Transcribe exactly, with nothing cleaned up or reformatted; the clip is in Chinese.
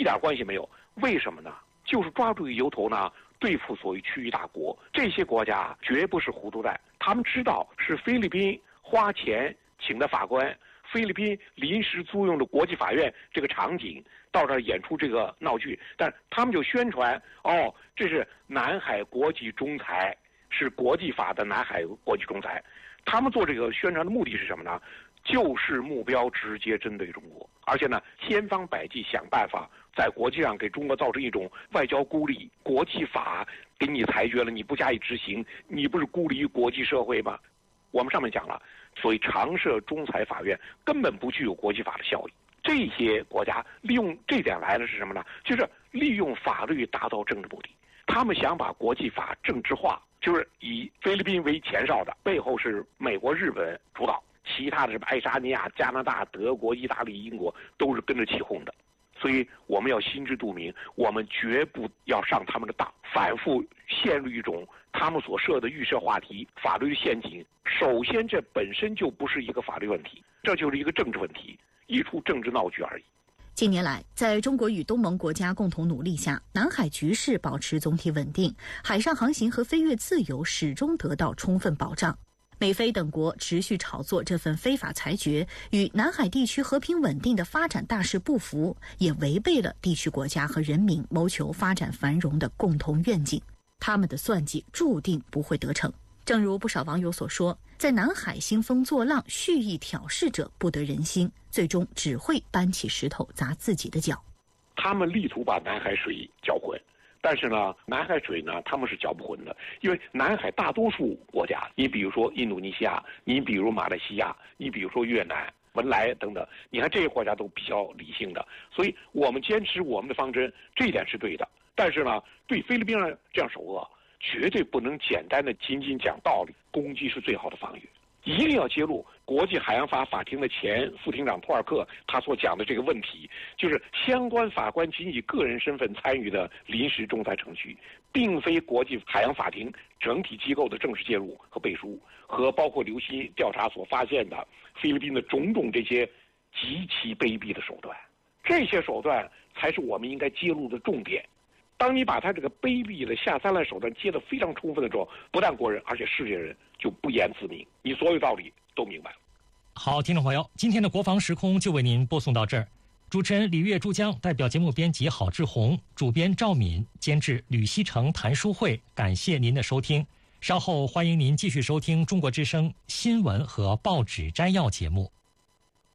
点关系没有。为什么呢？就是抓住由头呢，对付所谓区域大国。这些国家绝不是糊涂蛋，他们知道是菲律宾花钱请的法官，菲律宾临时租用的国际法院这个场景到这儿演出这个闹剧，但他们就宣传哦，这是南海国际仲裁，是国际法的南海国际仲裁。他们做这个宣传的目的是什么呢？就是目标直接针对中国，而且呢，千方百计想办法在国际上给中国造成一种外交孤立。国际法给你裁决了，你不加以执行，你不是孤立于国际社会吗？我们上面讲了，所谓常设仲裁法院根本不具有国际法的效益。这些国家利用这点来的是什么呢？就是利用法律达到政治目的。他们想把国际法政治化，就是以菲律宾为前哨的，背后是美国、日本主导，其他的什么爱沙尼亚、加拿大、德国、意大利、英国都是跟着起哄的。所以我们要心知肚明，我们绝不要上他们的当，反复陷入一种他们所设的预设话题、法律陷阱。首先，这本身就不是一个法律问题，这就是一个政治问题，一出政治闹剧而已。 近年来，在中国与东盟国家共同努力下，南海局势保持总体稳定，海上航行和飞越自由始终得到充分保障。美菲等国持续炒作这份非法裁决，与南海地区和平稳定的发展大势不符，也违背了地区国家和人民谋求发展繁荣的共同愿景。他们的算计注定不会得逞。正如不少网友所说，在南海兴风作浪、蓄意挑事者不得人心，最终只会搬起石头砸自己的脚。 他们力图把南海水搅浑，但是呢，南海水呢，他们是搅不浑的，因为南海大多数国家，你比如说印度尼西亚，你比如马来西亚，你比如说越南、文莱等等，你看这些国家都比较理性的，所以我们坚持我们的方针，这一点是对的。但是呢，对菲律宾人这样首恶，绝对不能简单的仅仅讲道理，攻击是最好的防御。一定要揭露国际海洋法法庭的前副庭长托尔克他所讲的这个问题，就是相关法官仅以个人身份参与的临时仲裁程序，并非国际海洋法庭整体机构的正式介入和背书，和包括刘希调查所发现的菲律宾的种种这些极其卑鄙的手段，这些手段才是我们应该揭露的重点。当你把他这个卑鄙的下三滥手段揭得非常充分的时候，不但国人，而且世界人就不言自明，你所有道理都明白了。 好，听众朋友，今天的国防时空就为您播送到这儿。主持人李月珠江代表节目编辑郝志红，主编赵敏，监制吕希成、谭书慧，感谢您的收听。稍后欢迎您继续收听中国之声新闻和报纸摘要节目。